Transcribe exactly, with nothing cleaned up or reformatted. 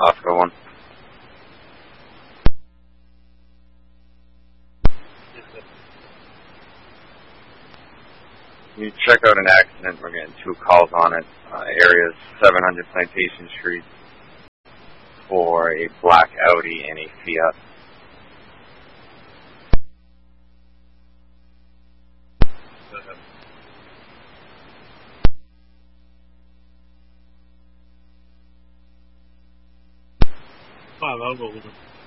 Oscar one. You check out an accident. We're getting two calls on it. Uh, areas seven hundred Plantation Street for a black Audi and a Fiat. Five, I'll go with him.